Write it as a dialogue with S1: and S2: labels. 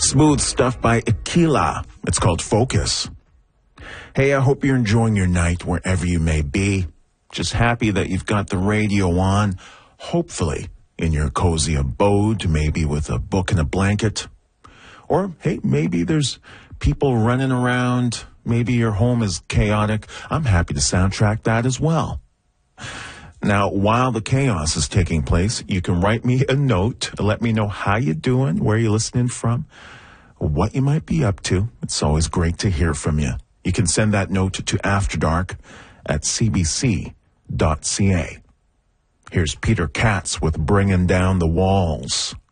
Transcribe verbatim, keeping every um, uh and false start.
S1: Smooth stuff by Aquila. It's called Focus. Hey, I hope you're enjoying your night wherever you may be. Just happy that you've got the radio on, hopefully in your cozy abode, maybe with a book and a blanket. Or, hey, maybe there's people running around. Maybe your home is chaotic. I'm happy to soundtrack that as well. Now, while the chaos is taking place, you can write me a note. Let me know how you're doing, where you're listening from, what you might be up to. It's always great to hear from you. You can send that note to After Dark at c b c dot c a. Here's Peter Katz with Bringing Down the Walls.